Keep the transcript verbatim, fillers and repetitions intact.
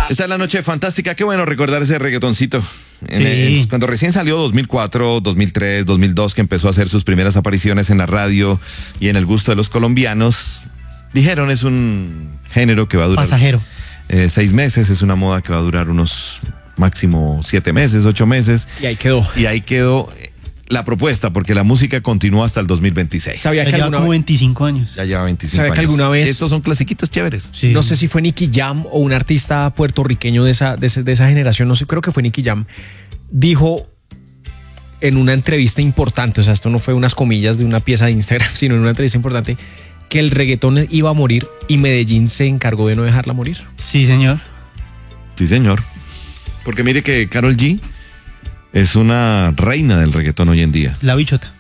Esta es la noche fantástica. Qué bueno recordar ese reggaetoncito. En Sí. el- cuando recién salió dos mil cuatro, dos mil tres, dos mil dos, que empezó a hacer sus primeras apariciones en la radio y en el gusto de los colombianos, dijeron es un género que va a durar Pasajero. eh, seis meses, es una moda que va a durar unos máximo siete meses, ocho meses. Y ahí quedó. Y ahí quedó eh, la propuesta, porque la música continuó hasta el dos mil veintiséis. Sabía Ya que lleva alguna como vez- veinticinco años. Ya lleva veinticinco ¿Sabe años. que alguna vez- Estos son clasiquitos chéveres. Sí. No sé si fue Nicky Jam o un artista puertorriqueño de esa, de, ese- de esa generación, no sé, creo que fue Nicky Jam, dijo en una entrevista importante, o sea, esto no fue unas comillas de una pieza de Instagram, sino en una entrevista importante, que el reggaetón iba a morir y Medellín se encargó de no dejarla morir. Sí, señor. Sí, señor. Porque mire que Karol G es una reina del reggaetón hoy en día. La bichota.